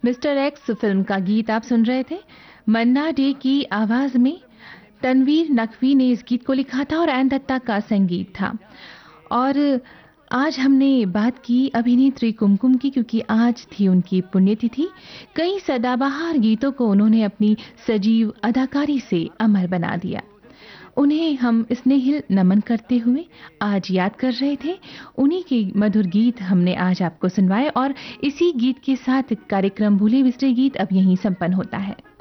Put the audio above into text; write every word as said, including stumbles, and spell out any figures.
Mister x film का गीत आप सुन रहे थे। मन्ना डे की आवाज में तनवीर नकवी ने इस गीत को लिखा था और एन दत्ता का संगीत था। और आज हमने बात की अभिनेत्री कुमकुम की, क्योंकि आज थी उनकी पुण्यतिथि। कई सदाबहार गीतों को उन्होंने अपनी सजीव अदाकारी से अमर बना दिया। उन्हें हम स्नेहिल नमन करते हुए आज याद कर रहे थे। उन्हीं के मधुर गीत हमने आज आपको सुनवाए और इसी गीत के साथ कार्यक्रम भूले बिसरे गीत अब यहीं संपन्न होता है।